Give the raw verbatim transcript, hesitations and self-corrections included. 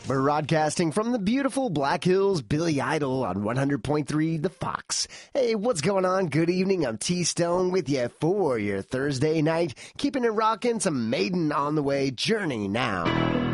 Broadcasting from the beautiful Black Hills, Billy Idol on one hundred point three The Fox. Hey, what's going on? Good evening. I'm T-Stone with you for your Thursday night. Keeping it rocking, some Maiden on the way. Journey now.